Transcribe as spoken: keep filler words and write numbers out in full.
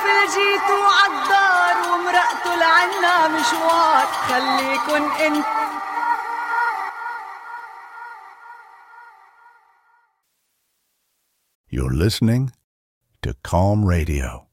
الطفل جيتوا عالدار ومرقتوا لعنا مشوار خليكن انت. You're listening to Calm Radio.